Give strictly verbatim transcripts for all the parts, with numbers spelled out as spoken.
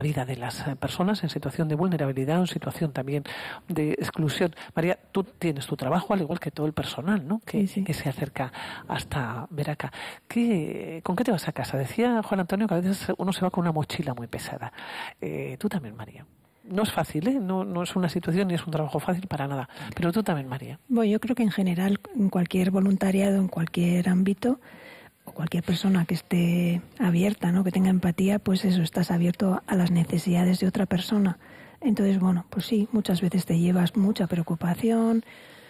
vida de las personas en situación de vulnerabilidad o en situación también de exclusión. María, tú tienes tu trabajo al igual que todo el personal, ¿no? Que, sí, sí. que se acerca hasta Veraca. ¿Qué, ¿Con qué te vas a casa? Decía Juan Antonio que a veces uno se va con una mochila muy pesada. Eh, tú también, María. No es fácil, ¿eh? No, no es una situación ni es un trabajo fácil para nada. Pero tú también, María. Bueno, yo creo que en general, en cualquier voluntariado, en cualquier ámbito, o cualquier persona que esté abierta, ¿no? Que tenga empatía, pues eso, estás abierto a las necesidades de otra persona. Entonces, bueno, pues sí, muchas veces te llevas mucha preocupación,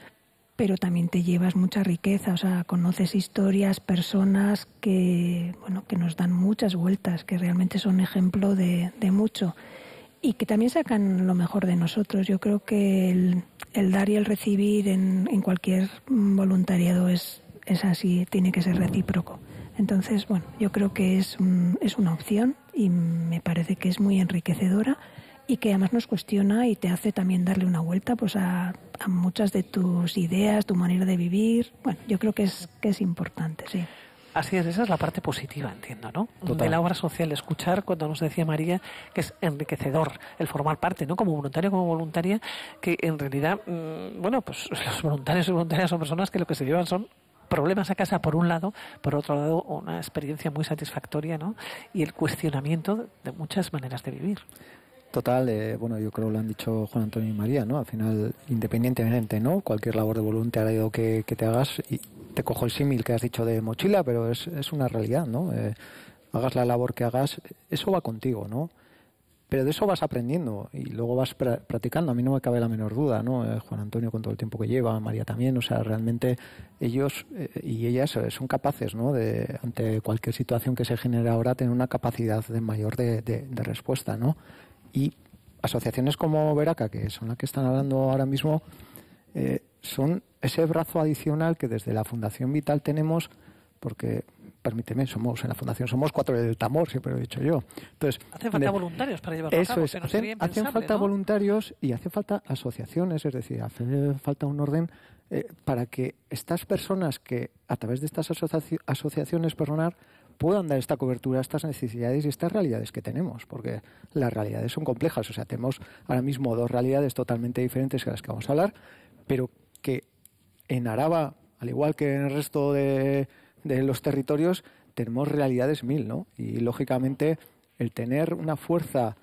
pero también te llevas mucha riqueza, o sea, conoces historias, personas que, bueno, que nos dan muchas vueltas, que realmente son ejemplo de, de mucho y que también sacan lo mejor de nosotros. Yo creo que el, el dar y el recibir en, en cualquier voluntariado es es así, tiene que ser recíproco. Entonces, bueno, yo creo que es, un, es una opción y me parece que es muy enriquecedora y que además nos cuestiona y te hace también darle una vuelta pues a, a muchas de tus ideas, tu manera de vivir. Bueno, yo creo que es, que es importante, sí. Así es, esa es la parte positiva, entiendo, ¿no? Total. De la obra social, escuchar cuando nos decía María que es enriquecedor el formar parte, ¿no? Como voluntario, como voluntaria, que en realidad, mmm, bueno, pues los voluntarios y voluntarias son personas que lo que se llevan son problemas a casa por un lado, por otro lado una experiencia muy satisfactoria, ¿no? Y el cuestionamiento de muchas maneras de vivir. Total, eh, bueno, yo creo que lo han dicho Juan Antonio y María, ¿no? Al final, independientemente, ¿no? Cualquier labor de voluntariado que, que te hagas, y te cojo el símil que has dicho de mochila, pero es, es una realidad, ¿no? Eh, hagas la labor que hagas, eso va contigo, ¿no? Pero de eso vas aprendiendo y luego vas pra- practicando. A mí no me cabe la menor duda, ¿no? Eh, Juan Antonio con todo el tiempo que lleva, María también, o sea, realmente ellos eh, y ellas eh, son capaces, ¿no? De, ante cualquier situación que se genere ahora, tener una capacidad de mayor de, de, de respuesta, ¿no? Y asociaciones como Veraca, que son las que están hablando ahora mismo, eh, son ese brazo adicional que desde la Fundación Vital tenemos, porque permíteme, somos en la Fundación somos cuatro del Tamor, siempre lo he dicho yo. Entonces, hacen falta de, voluntarios para llevarlo eso a cabo. es, Que no hacen, hacen falta, ¿no?, voluntarios y hace falta asociaciones, es decir, hace falta un orden eh, para que estas personas que a través de estas asoci- asociaciones, perdonar, puedan dar esta cobertura a estas necesidades y estas realidades que tenemos, porque las realidades son complejas, o sea, tenemos ahora mismo dos realidades totalmente diferentes de las que vamos a hablar, pero que en Araba, al igual que en el resto de, de los territorios, tenemos realidades mil, ¿no? Y lógicamente el tener una fuerza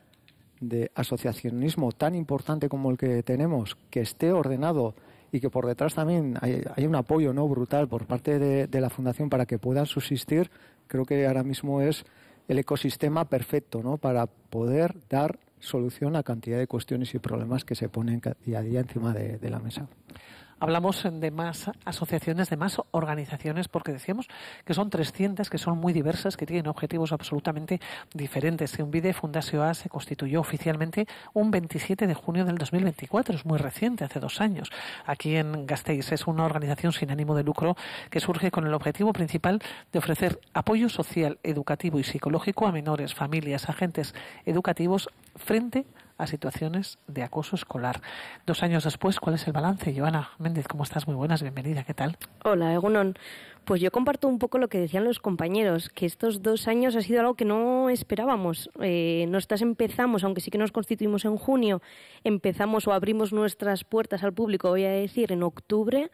de asociacionismo tan importante como el que tenemos, que esté ordenado y que por detrás también hay, hay un apoyo, ¿no?, brutal por parte de, de la Fundación para que puedan subsistir, creo que ahora mismo es el ecosistema perfecto, ¿no?, para poder dar solución a cantidad de cuestiones y problemas que se ponen día a día encima de, de la mesa. Hablamos de más asociaciones, de más organizaciones, porque decíamos que son trescientas, que son muy diversas, que tienen objetivos absolutamente diferentes. Eunvide Fundació A se constituyó oficialmente un veintisiete de junio del dos mil veinticuatro, es muy reciente, hace dos años. Aquí en Gasteiz es una organización sin ánimo de lucro que surge con el objetivo principal de ofrecer apoyo social, educativo y psicológico a menores, familias, agentes educativos frente a situaciones de acoso escolar. Dos años después, ¿cuál es el balance? Joana Méndez, ¿cómo estás? Muy buenas, bienvenida, ¿qué tal? Hola, Egunon. Pues yo comparto un poco lo que decían los compañeros, que estos dos años ha sido algo que no esperábamos. Eh, nosotras empezamos, aunque sí que nos constituimos en junio, empezamos o abrimos nuestras puertas al público, voy a decir, en octubre,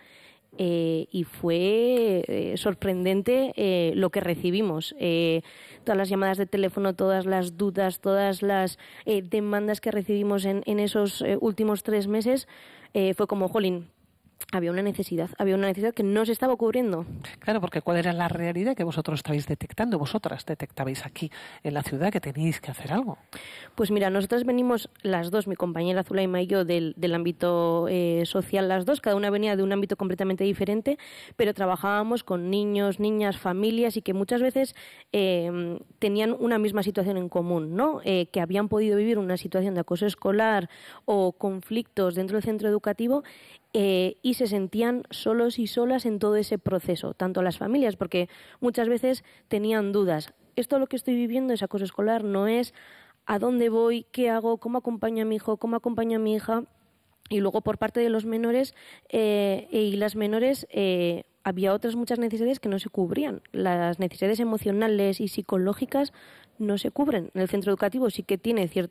Eh, y fue eh, sorprendente eh, lo que recibimos. Eh, todas las llamadas de teléfono, todas las dudas, todas las eh, demandas que recibimos en, en esos eh, últimos tres meses, eh, fue como, jolín, había una necesidad, había una necesidad que no se estaba cubriendo. Claro, porque ¿cuál era la realidad que vosotros estabais detectando? Vosotras detectabais aquí en la ciudad que teníais que hacer algo. Pues mira, nosotras venimos las dos, mi compañera Zulaima y yo, del, del ámbito eh, social, las dos, cada una venía de un ámbito completamente diferente, pero trabajábamos con niños, niñas, familias y que muchas veces eh, tenían una misma situación en común, ¿no? Eh, que habían podido vivir una situación de acoso escolar o conflictos dentro del centro educativo. Eh, y se sentían solos y solas en todo ese proceso, tanto las familias, porque muchas veces tenían dudas. Esto lo que estoy viviendo es acoso escolar, no es a dónde voy, qué hago, cómo acompaño a mi hijo, cómo acompaño a mi hija. Y luego por parte de los menores eh, y las menores eh, había otras muchas necesidades que no se cubrían. Las necesidades emocionales y psicológicas no se cubren. En el centro educativo sí que tiene cier-